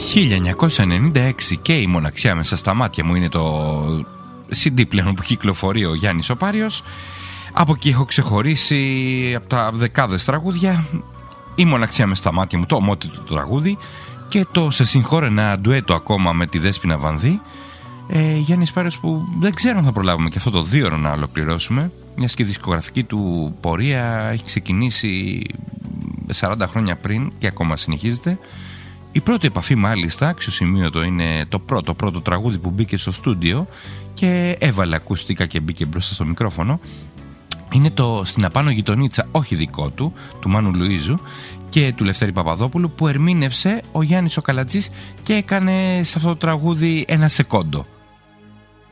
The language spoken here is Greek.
1996 και η μοναξιά μέσα στα μάτια μου είναι το CD πλέον που κυκλοφορεί ο Γιάννης ο Πάριος. Από εκεί έχω ξεχωρίσει από τα δεκάδες τραγούδια η μοναξιά μέσα στα μάτια μου, το ομότιτλο του τραγούδι, και το σε συγχώρε ένα ντουέτο ακόμα με τη Δέσποινα Βανδύ. Γιάννης Πάριος που δεν ξέρω αν θα προλάβουμε και αυτό το 2ωρο να ολοκληρώσουμε, μιας και η δισκογραφική του πορεία έχει ξεκινήσει 40 χρόνια πριν και ακόμα συνεχίζεται. Η πρώτη επαφή μάλιστα, αξιοσημείωτο, είναι το πρώτο τραγούδι που μπήκε στο στούντιο και έβαλε ακουστικά και μπήκε μπροστά στο μικρόφωνο. Είναι το «Στην απάνω γειτονίτσα», όχι δικό του Μάνου Λουίζου και του Λευτέρη Παπαδόπουλου, που ερμήνευσε ο Γιάννης ο Καλατζής και έκανε σε αυτό το τραγούδι ένα σεκόντο.